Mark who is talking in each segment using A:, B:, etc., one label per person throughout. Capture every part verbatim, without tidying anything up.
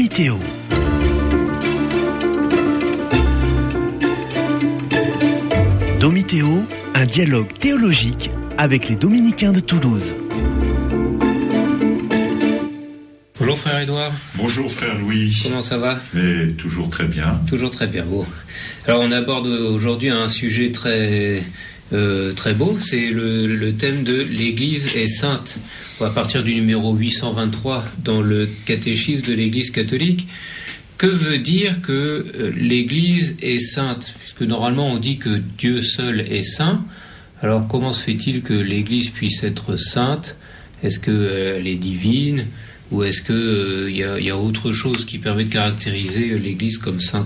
A: Domitéo. Domitéo, un dialogue théologique avec les dominicains de Toulouse.
B: Bonjour frère Édouard.
C: Bonjour frère Louis.
B: Comment ça va ?
C: Mais toujours très bien.
B: Toujours très bien, beau. Alors on aborde aujourd'hui un sujet très, euh, très beau, c'est le, le thème de l'Église est sainte. À partir du numéro huit cent vingt-trois dans le catéchisme de l'Église catholique. Que veut dire que l'Église est sainte ? Puisque normalement on dit que Dieu seul est saint. Alors comment se fait-il que l'Église puisse être sainte ? Est-ce qu'elle est divine ? Ou est-ce qu'il euh, y, y a autre chose qui permet de caractériser l'Église comme sainte ?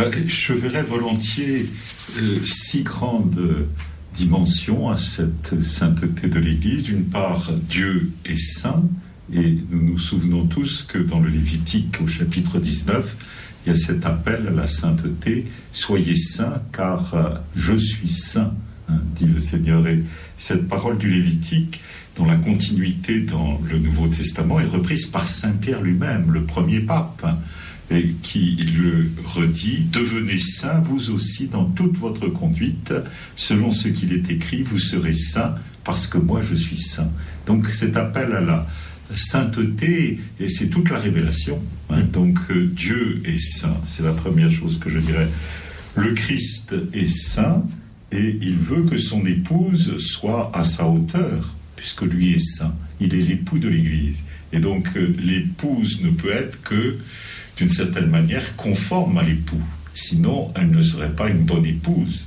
C: Je verrais volontiers euh, six grandes dimensions à cette sainteté de l'Église. D'une part, Dieu est saint, et nous nous souvenons tous que dans le Lévitique, au chapitre dix-neuf, il y a cet appel à la sainteté. « Soyez saints, car euh, je suis saint », hein, dit le Seigneur. Et cette parole du Lévitique, dont la continuité dans le Nouveau Testament est reprise par Saint Pierre lui-même, le premier pape, hein, et qui le redit « Devenez saints, vous aussi, dans toute votre conduite, selon ce qu'il est écrit, vous serez saints, parce que moi je suis saint. » Donc cet appel à la sainteté, et c'est toute la révélation. Hein. Donc euh, Dieu est saint, c'est la première chose que je dirais. Le Christ est saint, et il veut que son épouse soit à sa hauteur, puisque lui est saint. Il est l'époux de l'Église. Et donc, euh, l'épouse ne peut être que, d'une certaine manière, conforme à l'époux. Sinon, elle ne serait pas une bonne épouse.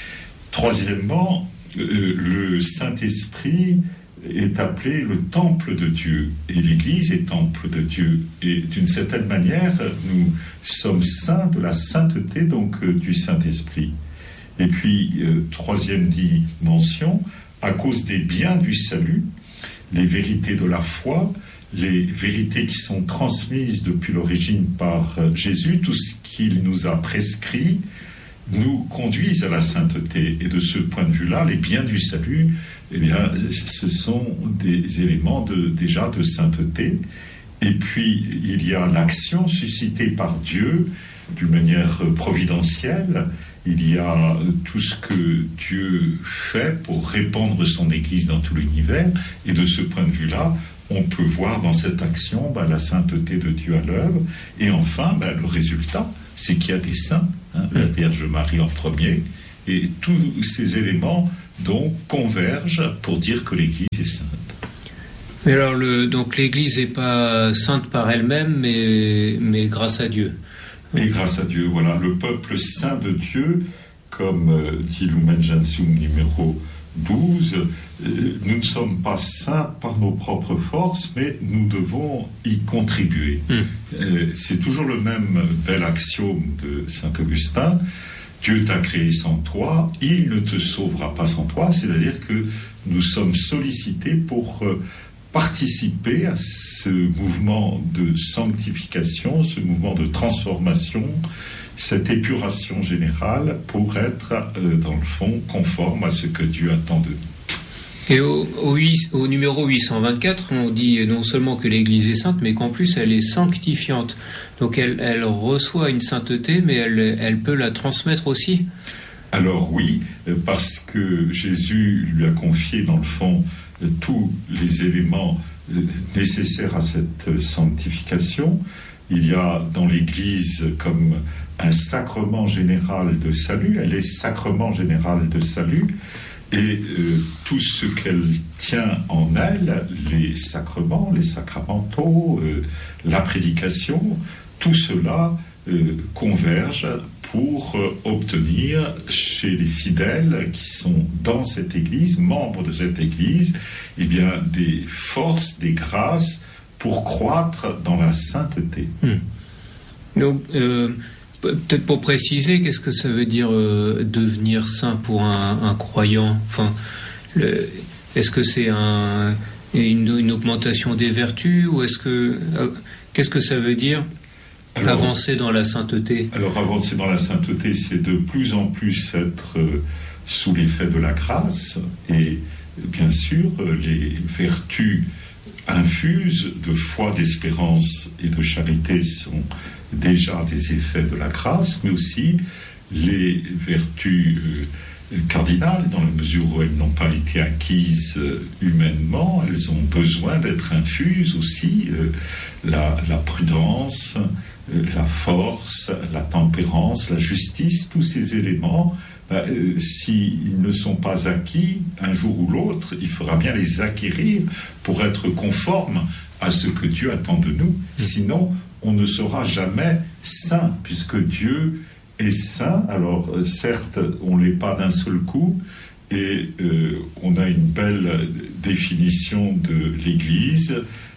C: Troisièmement, euh, le Saint-Esprit est appelé le temple de Dieu. Et l'Église est temple de Dieu. Et d'une certaine manière, nous sommes saints de la sainteté, donc, euh, du Saint-Esprit. Et puis, euh, troisième dimension, à cause des biens du salut, les vérités de la foi, les vérités qui sont transmises depuis l'origine par Jésus, tout ce qu'il nous a prescrit, nous conduisent à la sainteté. Et de ce point de vue-là, les biens du salut, eh bien, ce sont des éléments de, déjà de sainteté. Et puis, il y a l'action suscitée par Dieu d'une manière providentielle. Il y a tout ce que Dieu fait pour répandre son Église dans tout l'univers. Et de ce point de vue-là, on peut voir dans cette action ben, la sainteté de Dieu à l'œuvre. Et enfin, ben, le résultat, c'est qu'il y a des saints. Hein, la Vierge Marie en premier. Et tous ces éléments donc convergent pour dire que l'Église est sainte.
B: Mais alors, le, donc l'Église n'est pas sainte par elle-même, mais, mais grâce à Dieu.
C: Et grâce à Dieu, voilà, le peuple saint de Dieu, comme euh, dit Lumen Gentium numéro douze, euh, nous ne sommes pas saints par nos propres forces, mais nous devons y contribuer. Mm. Euh, c'est toujours le même bel axiome de saint Augustin. Dieu t'a créé sans toi, il ne te sauvera pas sans toi, c'est-à-dire que nous sommes sollicités pour euh, participer à ce mouvement de sanctification, ce mouvement de transformation, cette épuration générale pour être, euh, dans le fond, conforme à ce que Dieu attend de nous.
B: Et au, au, huit, au numéro huit cent vingt-quatre, on dit non seulement que l'Église est sainte, mais qu'en plus elle est sanctifiante. Donc elle, elle reçoit une sainteté, mais elle, elle peut la transmettre aussi.
C: Alors oui, parce que Jésus lui a confié, dans le fond, tous les éléments nécessaires à cette sanctification. Il y a dans l'Église comme un sacrement général de salut, elle est sacrement général de salut, et euh, tout ce qu'elle tient en elle, les sacrements, les sacramentaux, euh, la prédication, tout cela euh, converge pour euh, obtenir chez les fidèles qui sont dans cette Église, membres de cette Église, eh bien, des forces, des grâces pour croître dans la sainteté.
B: Hum. Donc, euh, peut-être pour préciser, qu'est-ce que ça veut dire euh, devenir saint pour un, un croyant ? Enfin, le, est-ce que c'est un, une, une augmentation des vertus ou est-ce que euh, qu'est-ce que ça veut dire ? Alors, avancer dans la sainteté.
C: Alors avancer dans la sainteté, c'est de plus en plus être euh, sous l'effet de la grâce et bien sûr les vertus infuse de foi, d'espérance et de charité sont déjà des effets de la grâce, mais aussi les vertus euh, cardinales, dans la mesure où elles n'ont pas été acquises euh, humainement, elles ont besoin d'être infuses aussi, euh, la, la prudence, euh, la force, la tempérance, la justice, tous ces éléments, ben, euh, s'ils ne sont pas acquis, un jour ou l'autre, il faudra bien les acquérir pour être conforme à ce que Dieu attend de nous. Sinon, on ne sera jamais saint, puisque Dieu est saint. Alors, euh, certes, on ne l'est pas d'un seul coup, et euh, on a une belle définition de l'Église,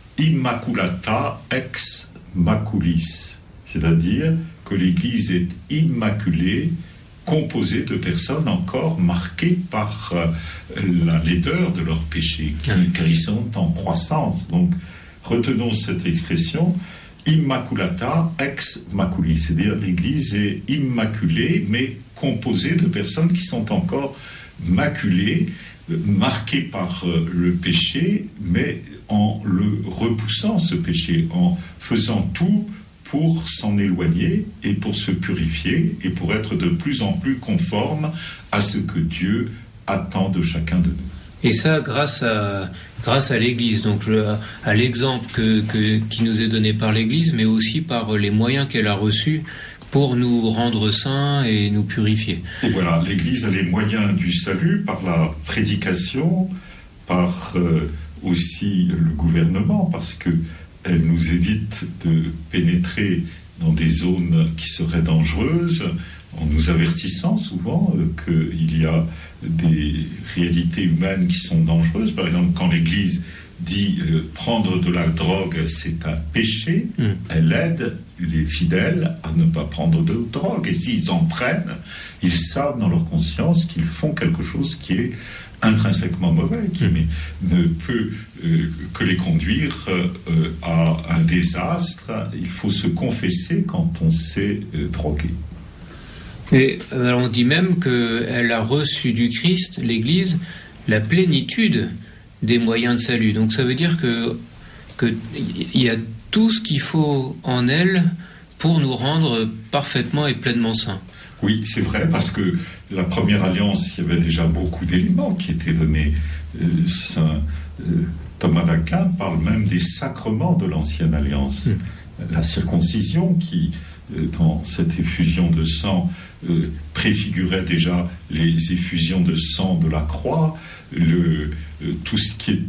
C: immaculata ex maculis, c'est-à-dire que l'Église est immaculée, composée de personnes encore marquées par euh, la laideur de leurs péchés, qui, car ils sont en croissance. Donc, retenons cette expression, immaculata ex maculis, c'est-à-dire l'Église est immaculée, mais composée de personnes qui sont encore maculées, marquées par euh, le péché, mais en le repoussant, ce péché, en faisant tout pour s'en éloigner et pour se purifier et pour être de plus en plus conforme à ce que Dieu attend de chacun de nous.
B: Et ça, grâce à, grâce à l'Église, donc je, à l'exemple que, que, qui nous est donné par l'Église, mais aussi par les moyens qu'elle a reçus pour nous rendre saints et nous purifier.
C: Et voilà, l'Église a les moyens du salut par la prédication, par euh, aussi le gouvernement, parce que elle nous évite de pénétrer dans des zones qui seraient dangereuses, en nous avertissant souvent euh, qu'il y a des réalités humaines qui sont dangereuses. Par exemple, quand l'Église dit euh, prendre de la drogue, c'est un péché, mmh. elle aide les fidèles à ne pas prendre de drogue. Et s'ils en prennent, ils savent dans leur conscience qu'ils font quelque chose qui est intrinsèquement mauvais, qui mmh. ne peut euh, que les conduire euh, à un désastre. Il faut se confesser quand on s'est euh, drogué.
B: Et alors on dit même qu'elle a reçu du Christ, l'Église, la plénitude des moyens de salut. Donc ça veut dire que qu'il y a tout ce qu'il faut en elle pour nous rendre parfaitement et pleinement saints.
C: Oui, c'est vrai, parce que la première alliance, il y avait déjà beaucoup d'éléments qui étaient donnés. Euh, Saint euh, Thomas d'Aquin parle même des sacrements de l'ancienne alliance. Mmh. La circoncision qui, euh, dans cette effusion de sang, euh, préfigurait déjà les effusions de sang de la croix, le, euh, tout ce qui est